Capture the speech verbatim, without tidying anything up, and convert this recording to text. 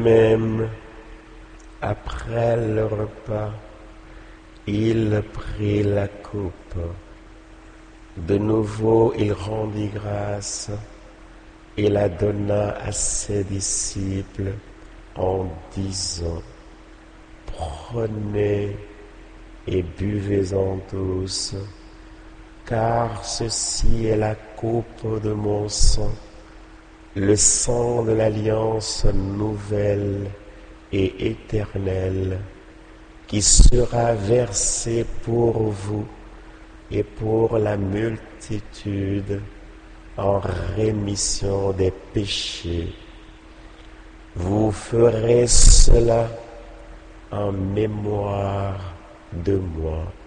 Même après le repas, il prit la coupe. De nouveau, il rendit grâce et la donna à ses disciples en disant: Prenez et buvez-en tous, car ceci est la coupe de mon sang, le sang de l'alliance nouvelle et éternelle, qui sera versé pour vous et pour la multitude en rémission des péchés. Vous ferez cela en mémoire de moi.